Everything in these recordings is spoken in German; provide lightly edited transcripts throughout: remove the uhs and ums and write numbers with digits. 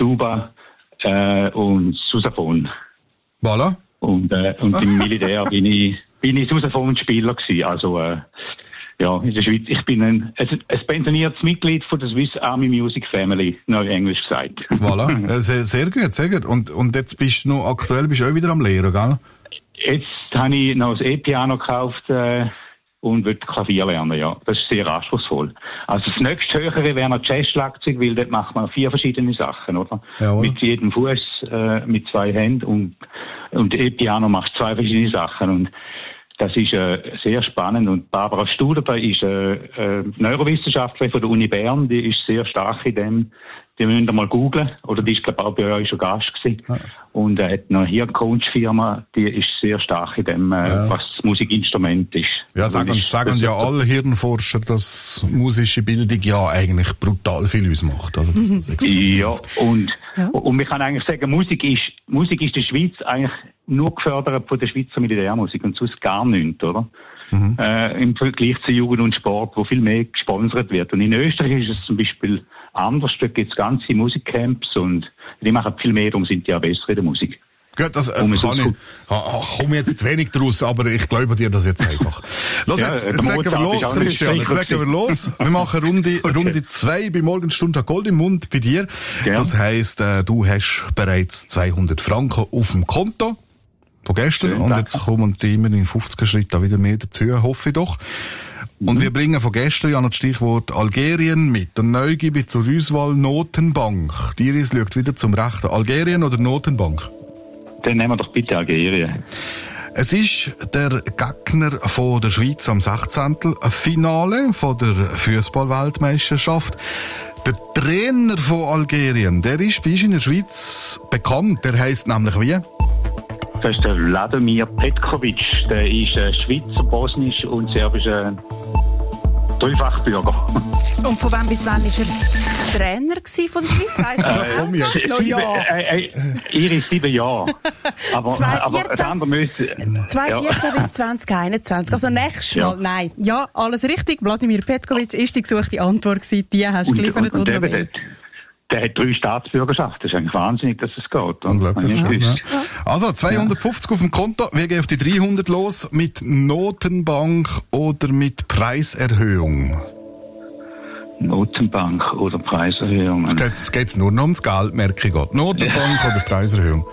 Tuba und Sousaphon. Voilà. Und im Militär bin ich Sousaphon-Spieler gewesen. Also ja, in der Schweiz. Ich bin ein pensioniertes Mitglied von der Swiss Army Music Family, neu Englisch gesagt. Voilà, sehr gut, sehr gut. Und jetzt bist du auch wieder am Lehren, gell? Jetzt habe ich noch das E-Piano gekauft und will Klavier lernen, ja. Das ist sehr anspruchsvoll. Also das nächste Höhere wäre noch Jazz-Schlagzeug, weil dort macht man 4 verschiedene Sachen, oder? Jawohl. Mit jedem Fuß, mit 2 Händen und E-Piano macht 2 verschiedene Sachen und das ist sehr spannend. Und Barbara Studer ist Neurowissenschaftlerin von der Uni Bern, die ist sehr stark in dem. Die müsst ihr mal googlen. Oder die ist, glaube ich, auch bei euch schon Gast gewesen. Ja. Und hat noch hier eine Coach-Firma, die ist sehr stark in dem, was das Musikinstrument ist. Ja, sagen ja alle Hirnforscher, dass musische Bildung ja eigentlich brutal viel ausmacht. Oder? Ja, und man kann eigentlich sagen, Musik ist in der Schweiz eigentlich nur gefördert von der Schweizer Militärmusik und sonst gar nichts, oder? Im Vergleich zu Jugend und Sport, wo viel mehr gesponsert wird. Und in Österreich ist es zum Beispiel anders. Dort gibt es ganze Musikcamps und die machen viel mehr, darum sind die auch besser in der Musik. Gut, das komme jetzt zu wenig draus, aber ich glaube dir das jetzt einfach. Los, jetzt legen wir los, Christian. Jetzt legen wir los. Wir machen Runde 2 bei Morgenstunde Gold im Mund bei dir. Ja. Das heisst, du hast bereits 200 Franken auf dem Konto von gestern. Schön, und jetzt kommen die immer in 50er Schritten wieder mehr dazu, hoffe ich doch. Und wir bringen von gestern ja noch das Stichwort Algerien mit. Und neu gebe ich zur Auswahl Notenbank. Iris schaut wieder zum Rechten. Algerien oder Notenbank? Dann nehmen wir doch bitte Algerien. Es ist der Gegner von der Schweiz am 16. Finale von der Fußball-Weltmeisterschaft. Der Trainer von Algerien, der ist bei uns in der Schweiz bekannt. Der heisst nämlich wie? Das ist der Vladimir Petkovic. Der ist Schweizer, bosnisch und serbischer Dreifachbürger. Und von wann bis wann war er Trainer von der Schweiz? Weißt du noch? Ja. Iris 7 Jahre. Aber 2014 bis 2021. Also nächstes Mal. Nein. Ja, alles richtig. Vladimir Petkovic ist die gesuchte Antwort gewesen. Die hast du geliefert und noch mehr. Der hat 3 Staatsbürgerschaften. Das ist eigentlich wahnsinnig, dass es geht. Unglaublich. Ja. Also 250 auf dem Konto. Wir gehen auf die 300 los. Mit Notenbank oder mit Preiserhöhung? Notenbank oder Preiserhöhung. Jetzt geht's nur noch ums Geld, merke ich gerade. Notenbank oder Preiserhöhung?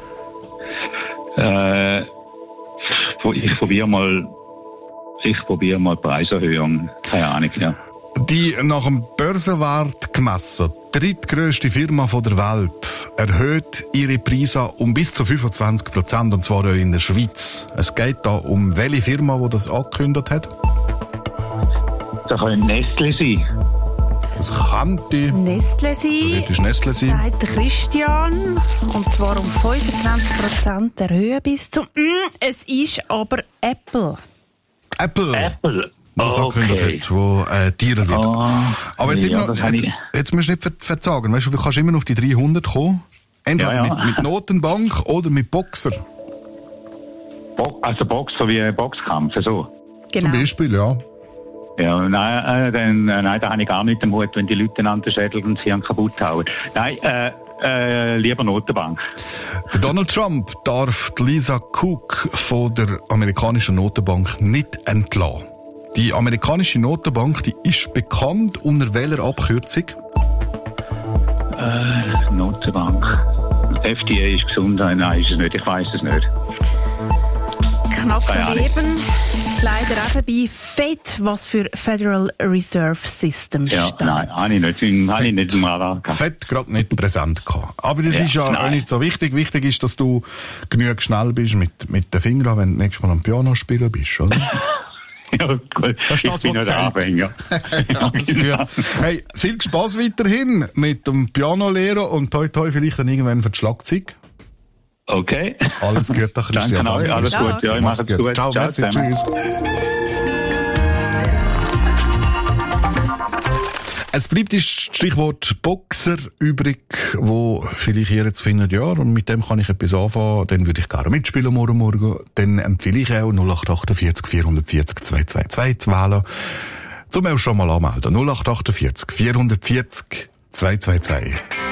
Ich probiere mal Preiserhöhung. Keine Ahnung, ja. Die nach dem Börsenwert gemessen drittgrösste Firma der Welt erhöht ihre Preise um bis zu 25%, und zwar auch in der Schweiz. Es geht da um welche Firma, die das angekündigt hat? Das kann Nestlé sein. Das könnte Nestlé sein. Das Nestlé sein. Sagt Christian. Und zwar um 25% erhöhen bis zum... Es ist aber Apple. Apple. Was angekündigt hat, wo Tiere wird. Aber jetzt, jetzt musst du nicht verzagen. Weißt du, du kannst immer noch auf die 300 kommen. Entweder mit Notenbank oder mit Boxer. Also Boxer wie Boxkampf, so. Genau. Zum Beispiel, ja. Ja, nein, da habe ich gar nicht den Mut, wenn die Leute an den Schädel und das Hirn kaputt hauen. Nein, lieber Notenbank. Der Donald Trump darf Lisa Cook von der amerikanischen Notenbank nicht entlassen. Die amerikanische Notenbank, die ist bekannt unter welcher Abkürzung? Notenbank. FDA ist gesund. Nein, ist es nicht. Ich weiss es nicht. Knapp daneben. Leider eben bei FED, was für Federal Reserve System steht. Nein, habe ich nicht im Radar gehabt. FED gerade nicht präsent gehabt. Aber das ist ja auch nicht so wichtig. Wichtig ist, dass du genügend schnell bist mit den Fingern, wenn du nächstes Mal am Piano spielen bist, oder? Ja, gut. Das ist ich bin nicht Anfänger. Alles gut. Hey, viel Spaß weiterhin mit dem Piano-Lehrer und toi toi vielleicht dann irgendwann für das Schlagzeug. Okay. Alles Gute, Christian. Danke, alles gut. Ja, ich mache es gut. Ciao, merci, tschüss. Es bleibt das Stichwort Boxer übrig, wo vielleicht ihr jetzt findet, ja, und mit dem kann ich etwas anfangen, dann würde ich gerne mitspielen morgen. Dann empfehle ich auch 0848 440 222 zu wählen. Zum auch schon mal anmelden. 0848 440 222.